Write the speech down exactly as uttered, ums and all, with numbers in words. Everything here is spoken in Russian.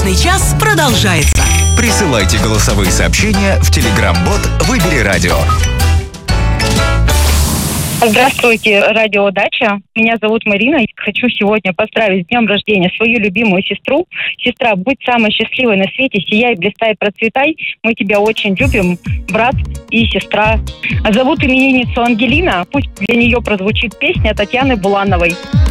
Брачный час продолжается. Присылайте голосовые сообщения в Telegram-бот «Выбери радио». Здравствуйте, радио Дача. Меня зовут Марина. Хочу сегодня поздравить с днем рождения свою любимую сестру. Сестра, будь самой счастливой на свете, сияй, блистай, процветай. Мы тебя очень любим, брат и сестра. Зовут именинницу Ангелина. Пусть для нее прозвучит песня Татьяны Булановой.